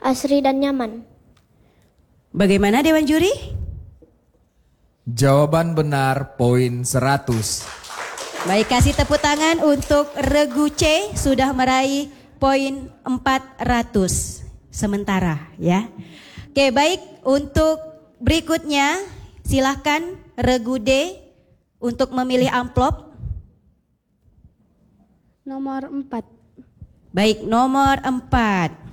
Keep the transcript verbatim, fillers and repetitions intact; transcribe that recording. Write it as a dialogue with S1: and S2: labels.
S1: asri dan nyaman.
S2: Bagaimana Dewan Juri?
S3: Jawaban benar poin seratus.
S2: Baik, kasih tepuk tangan untuk Regu C sudah meraih poin empat ratus sementara ya. Oke, baik, untuk berikutnya silahkan Regu D untuk memilih amplop.
S1: Nomor empat.
S2: Baik, nomor empat.